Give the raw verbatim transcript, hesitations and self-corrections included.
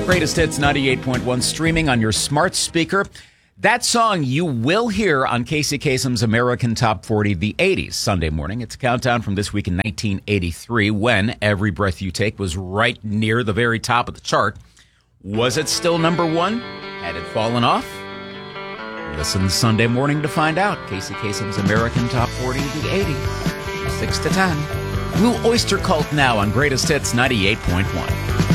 Greatest Hits ninety-eight point one, streaming on your smart speaker. That song you will hear on Casey Kasem's American Top forty, the eighties, Sunday morning. It's a countdown from this week in nineteen eighty-three, when Every Breath You Take was right near the very top of the chart. Was it still number one? Had it fallen off? Listen Sunday morning to find out. Casey Kasem's American Top forty, the eighties, six to ten. Blue Oyster Cult now on Greatest Hits ninety-eight point one.